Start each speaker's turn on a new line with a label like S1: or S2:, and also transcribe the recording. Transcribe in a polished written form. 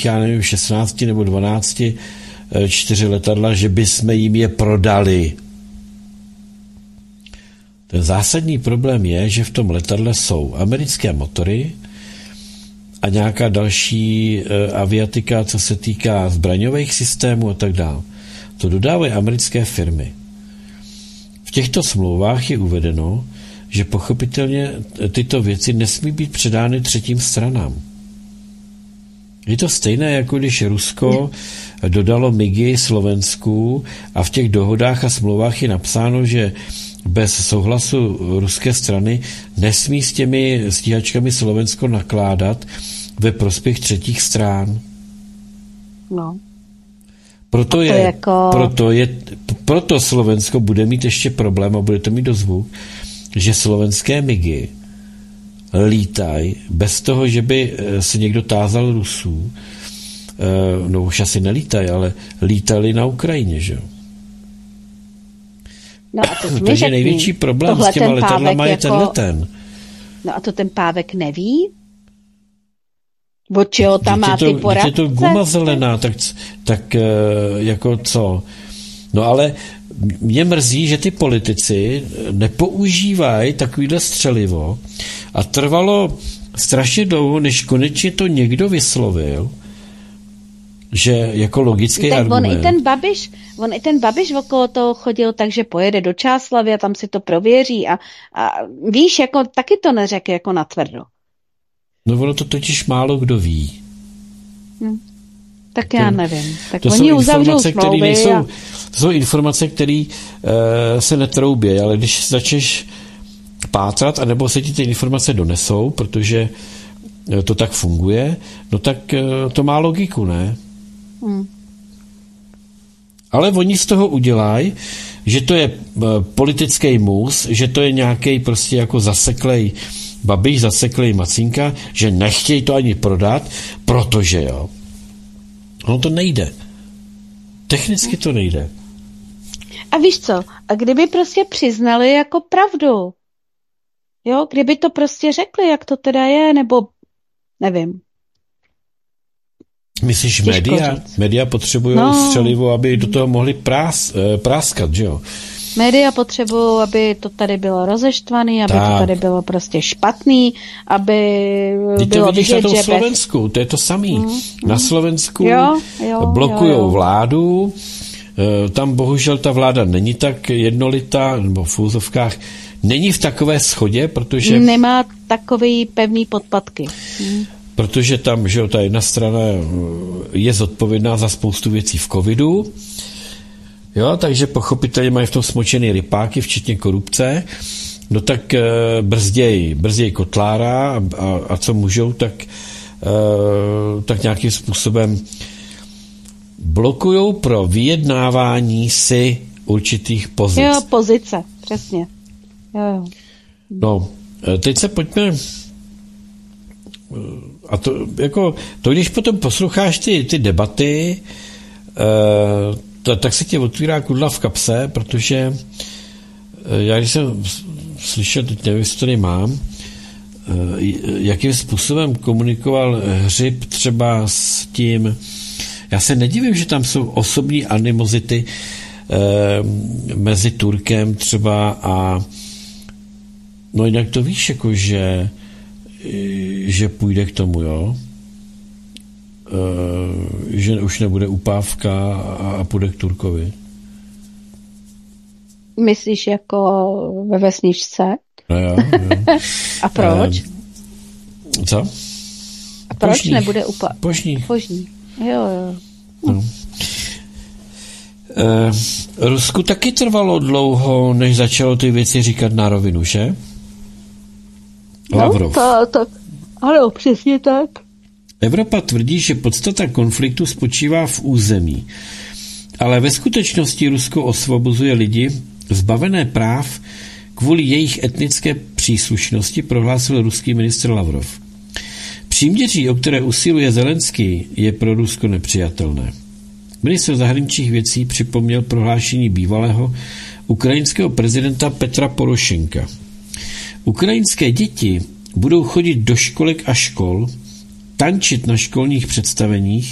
S1: nějakých, já nevím, 16 nebo 12 4 letadla, že bychom jim je prodali. Ten zásadní problém je, že v tom letadle jsou americké motory a nějaká další aviatika, co se týká zbraňových systémů a tak dále. To dodávají americké firmy. V těchto smlouvách je uvedeno, že pochopitelně tyto věci nesmí být předány třetím stranám. Je to stejné, jako když Rusko dodalo MIGy Slovensku a v těch dohodách a smlouvách je napsáno, že bez souhlasu ruské strany nesmí s těmi stíhačkami Slovensko nakládat ve prospěch třetích stran.
S2: No.
S1: Proto Slovensko bude mít ještě problém a bude to mít dozvuk, že slovenské MIGy lítají bez toho, že by se někdo tázal Rusů. No už asi nelítají, ale lítali na Ukrajině, že jo?
S2: No a to
S1: takže největší problém s těma letadlama je ten.
S2: No a to ten Pávek neví? Od čeho tam má ty poradce?
S1: Je to guma zelená, tak jako co? No ale mě mrzí, že ty politici nepoužívají takovýhle střelivo a trvalo strašně dlouho, než konečně to někdo vyslovil, že jako logický argument.
S2: On i ten Babiš okolo toho chodil, takže pojede do Čáslavy a tam si to prověří a víš, jako taky to neřekl jako natvrdo.
S1: No ono to totiž málo kdo ví.
S2: Tak já nevím. Tak
S1: to
S2: oni
S1: jsou
S2: uzavřou
S1: smlouvy
S2: smlouvy
S1: to jsou informace, které se netroubí, ale když začneš pátrat, anebo se ti ty informace donesou, protože to tak funguje, no tak to má logiku, ne? Ale oni z toho udělají, že to je politický mus, že to je nějaký prostě jako zaseklej Babiš, zaseklej Macínka, že nechtějí to ani prodat, protože jo. No to nejde. Technicky to nejde.
S2: A víš co? A kdyby prostě přiznali jako pravdu, jo? Kdyby to prostě řekli, jak to teda je, nebo nevím.
S1: Myslíš média? Média potřebují střelivo, aby do toho mohli práskat, že jo?
S2: Média potřebují, aby to tady bylo rozeštvaný, aby to tady bylo prostě špatný, aby bylo vidět,
S1: na tom
S2: že
S1: Slovensku, to je to samý. Na Slovensku blokujou vládu, tam bohužel ta vláda není tak jednolitá, nebo v úzovkách není v takové shodě, protože
S2: nemá takový pevný podpatky.
S1: Protože tam, že jo, ta jedna strana je zodpovědná za spoustu věcí v covidu, jo, takže pochopitelně mají v tom smočený rypáky, včetně korupce, no tak brzděj Kotlára a co můžou, tak nějakým způsobem blokujou pro vyjednávání si určitých pozic.
S2: Jo, pozice, přesně. Jo.
S1: No, teď se pojďme a to, jako, to když potom posloucháš ty debaty, tak se tě otvírá kudla v kapse, protože já když jsem slyšel, teď nevím, jestli to nemám, jakým způsobem komunikoval Hřib třeba s tím, já se nedivím, že tam jsou osobní animozity mezi Turkem třeba a no jinak to víš, jako že půjde k tomu, jo? Že už nebude upávka a půjde k Turkovi.
S2: Myslíš jako ve vesničce?
S1: No jo.
S2: A proč?
S1: Co?
S2: A proč Požní. Nebude upávka?
S1: Požní.
S2: Jo.
S1: No. Rusku taky trvalo dlouho, než začalo ty věci říkat na rovinu, že? Lavrov.
S2: No, ano, přesně tak.
S1: Evropa tvrdí, že podstata konfliktu spočívá v území, ale ve skutečnosti Rusko osvobozuje lidi zbavené práv kvůli jejich etnické příslušnosti, prohlásil ruský ministr Lavrov. Příměří, o které usiluje Zelenský, je pro Rusko nepřijatelné. Ministr zahraničních věcí připomněl prohlášení bývalého ukrajinského prezidenta Petra Porošenka. Ukrajinské děti budou chodit do školek a škol, tančit na školních představeních